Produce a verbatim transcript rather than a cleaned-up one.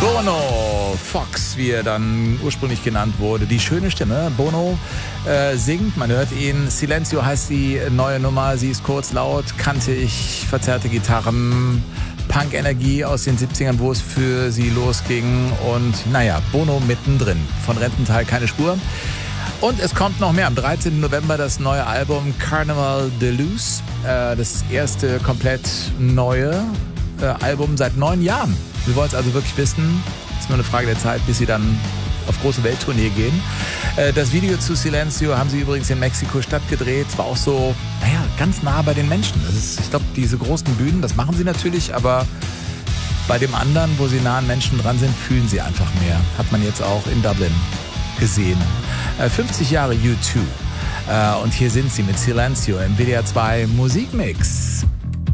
Bono, Fox, wie er dann ursprünglich genannt wurde. Die schöne Stimme. Bono äh, singt, man hört ihn. Silencio heißt die neue Nummer. Sie ist kurz, laut, kantig, verzerrte Gitarren, Punk-Energie aus den siebzigern, wo es für sie losging. Und naja, Bono mittendrin. Von Rentental keine Spur. Und es kommt noch mehr. Am dreizehnten November das neue Album Carnival de Luz. Äh, das erste komplett neue äh, Album seit neun Jahren. Wir wollen es also wirklich wissen. Es ist nur eine Frage der Zeit, bis sie dann auf große Welttournee gehen. Äh, das Video zu Silencio haben sie übrigens in Mexiko-Stadt gedreht. Es war auch so, naja, ganz nah bei den Menschen. Das ist, ich glaube, diese großen Bühnen, das machen sie natürlich, aber bei dem anderen, wo sie nah an Menschen dran sind, fühlen sie einfach mehr. Hat man jetzt auch in Dublin gesehen. Äh, fünfzig Jahre U zwei. Äh, und hier sind sie mit Silencio im W D R zwei Musikmix.